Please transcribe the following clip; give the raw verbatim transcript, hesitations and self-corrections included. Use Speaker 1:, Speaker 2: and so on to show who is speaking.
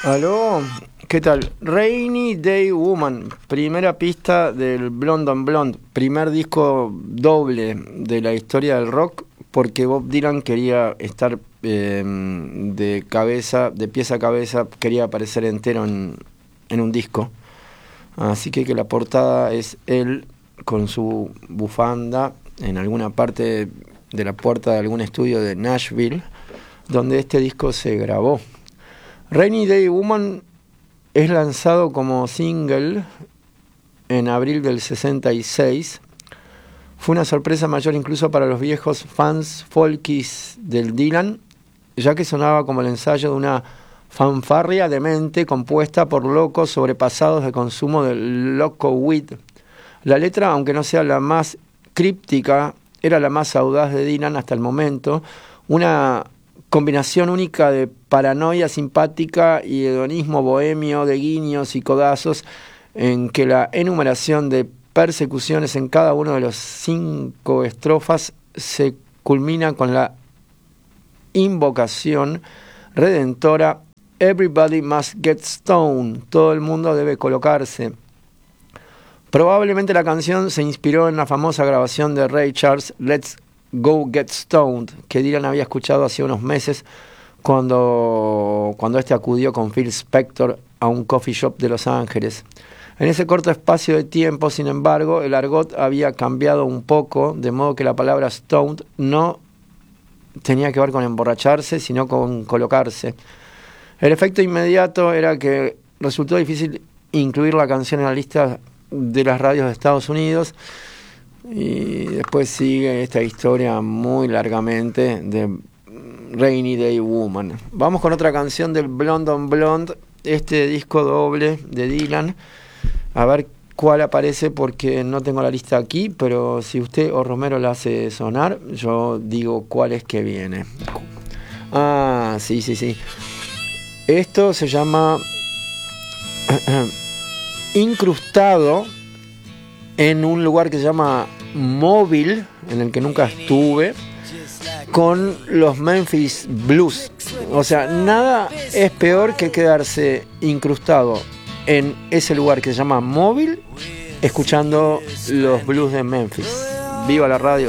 Speaker 1: Aló, ¿qué tal? Rainy Day Woman, primera pista del Blonde on Blonde, primer disco doble de la historia del rock, porque Bob Dylan quería estar eh, de cabeza, de pies a cabeza, quería aparecer entero en, en un disco. Así que, que la portada es él con su bufanda en alguna parte de la puerta de algún estudio de Nashville, donde este disco se grabó. Rainy Day Woman es lanzado como single en abril del sesenta y seis. Fue una sorpresa mayor incluso para los viejos fans folkies del Dylan, ya que sonaba como el ensayo de una fanfarria demente compuesta por locos sobrepasados de consumo del loco weed. La letra, aunque no sea la más críptica, era la más audaz de Dylan hasta el momento, una combinación única de paranoia simpática y hedonismo bohemio, de guiños y codazos, en que la enumeración de persecuciones en cada uno de los cinco estrofas se culmina con la invocación redentora "Everybody must get stoned", todo el mundo debe colocarse. Probablemente la canción se inspiró en la famosa grabación de Ray Charles, "Let's Go Get Stoned", que Dylan había escuchado hace unos meses cuando, cuando este acudió con Phil Spector a un coffee shop de Los Ángeles. En ese corto espacio de tiempo, sin embargo, el argot había cambiado un poco, de modo que la palabra stoned no tenía que ver con emborracharse, sino con colocarse. El efecto inmediato era que resultó difícil incluir la canción en la lista de las radios de Estados Unidos, y después sigue esta historia muy largamente de Rainy Day Woman. Vamos con otra canción del Blonde on Blonde, este disco doble de Dylan. A ver cuál aparece, porque no tengo la lista aquí, pero si usted o Romero la hace sonar, yo digo cuál es que viene. Ah, sí, sí, sí. Esto se llama Incrustado en un lugar que se llama Mobile, en el que nunca estuve, con los Memphis Blues. O sea, nada es peor que quedarse incrustado en ese lugar que se llama Mobile, escuchando los blues de Memphis. ¡Viva la radio!